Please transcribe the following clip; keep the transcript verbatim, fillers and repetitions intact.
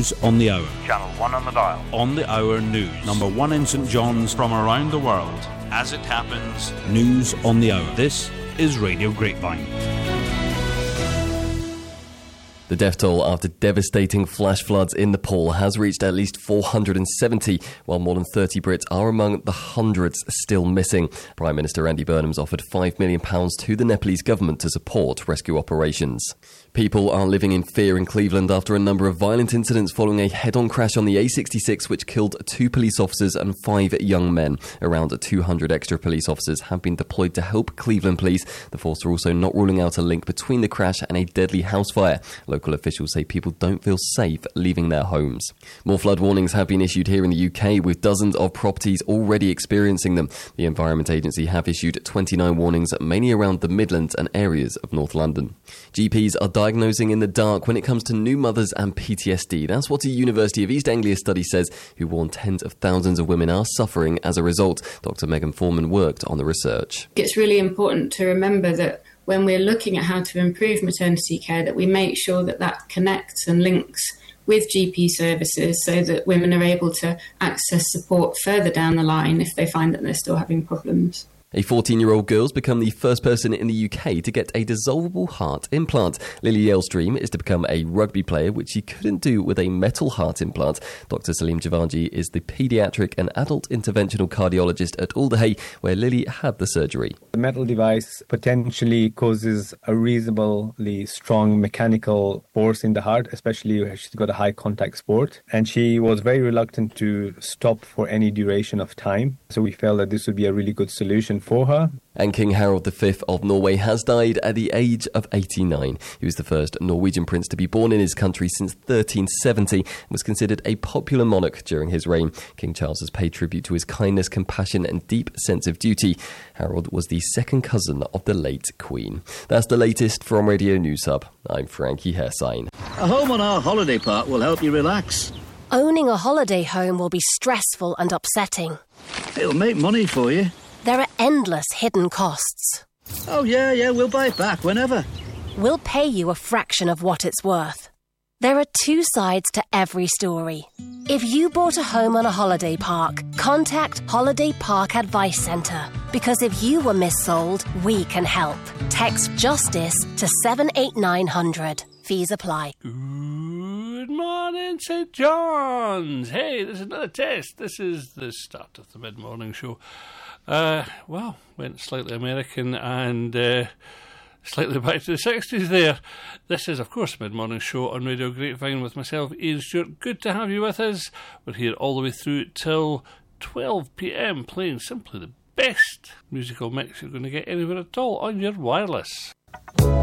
News on the Hour. Channel one on the dial. On the Hour News. Number one in St John's. From around the world, as it happens. News on the Hour. This is Radio Grapevine. The death toll after devastating flash floods in Nepal has reached at least four hundred seventy, while more than thirty Brits are among the hundreds still missing. Prime Minister Andy Burnham's offered five million pounds to the Nepalese government to support rescue operations. People are living in fear in Cleveland after a number of violent incidents following a head-on crash on the A sixty-six which killed two police officers and five young men. Around two hundred extra police officers have been deployed to help Cleveland police. The force are also not ruling out a link between the crash and a deadly house fire. Local officials say people don't feel safe leaving their homes. More flood warnings have been issued here in the U K, with dozens of properties already experiencing them. The Environment Agency have issued twenty-nine warnings, mainly around the Midlands and areas of North London. G Ps are diagnosing in the dark when it comes to new mothers and P T S D. That's what a University of East Anglia study says, who warn tens of thousands of women are suffering as a result. Doctor Megan Foreman worked on the research. It's really important to remember that when we're looking at how to improve maternity care, that we make sure that that connects and links with G P services so that women are able to access support further down the line if they find that they're still having problems. A fourteen-year-old girl's become the first person in the U K to get a dissolvable heart implant. Lily Yale's dream is to become a rugby player, which she couldn't do with a metal heart implant. Doctor Salim Javanji is the paediatric and adult interventional cardiologist at Alderhay, where Lily had the surgery. The metal device potentially causes a reasonably strong mechanical force in the heart, especially where she's got a high contact sport. And she was very reluctant to stop for any duration of time. So we felt that this would be a really good solution for her. And King Harald the Fifth of Norway has died at the age of eighty-nine. He was the first Norwegian prince to be born in his country since thirteen seventy and was considered a popular monarch during his reign. King Charles has paid tribute to his kindness, compassion and deep sense of duty. Harold was the second cousin of the late Queen. That's the latest from Radio News Hub. I'm Frankie Hersign. A home on our holiday park will help you relax. Owning a holiday home will be stressful and upsetting. It'll make money for you. There are endless hidden costs. Oh, yeah, yeah, we'll buy it back whenever. We'll pay you a fraction of what it's worth. There are two sides to every story. If you bought a home on a holiday park, contact Holiday Park Advice Centre. Because if you were missold, we can help. Text JUSTICE to seven eight nine hundred. Fees apply. Good morning, St John's. Hey, this is another test. This is the start of the mid-morning show. Uh, well, went slightly American and uh, slightly back to the sixties there. This is, of course, Mid-Morning Show on Radio Grapevine with myself, Ian Stewart. Good to have you with us. We're here all the way through till twelve p.m, playing simply the best musical mix you're going to get anywhere at all on your wireless.